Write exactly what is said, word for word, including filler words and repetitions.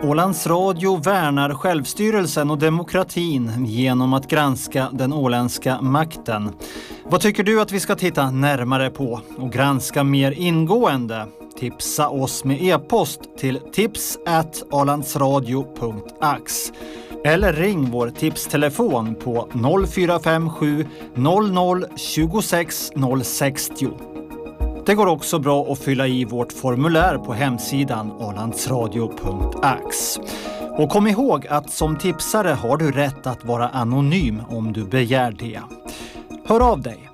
Ålands Radio värnar självstyrelsen och demokratin genom att granska den åländska makten. Vad tycker du att vi ska titta närmare på och granska mer ingående? Tipsa oss med e-post till tips at ålandsradio punkt ax eller ring vår tipstelefon på noll fyra fem sju noll noll tjugosex noll sextio. Det går också bra att fylla i vårt formulär på hemsidan ålandsradio punkt ax. Och kom ihåg att som tipsare har du rätt att vara anonym om du begär det. Hör av dig!